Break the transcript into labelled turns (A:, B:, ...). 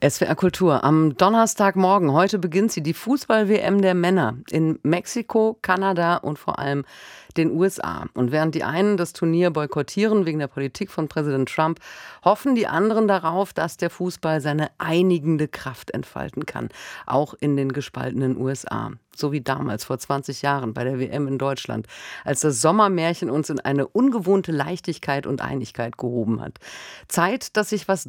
A: SWR Kultur am Donnerstagmorgen. Heute beginnt sie, die Fußball-WM der Männer in Mexiko, Kanada und vor allem den USA. Und während die einen das Turnier boykottieren wegen der Politik von Präsident Trump, hoffen die anderen darauf, dass der Fußball seine einigende Kraft entfalten kann, auch in den gespaltenen USA. So wie damals vor 20 Jahren bei der WM in Deutschland, als das Sommermärchen uns in eine ungewohnte Leichtigkeit und Einigkeit gehoben hat. Zeit, dass sich was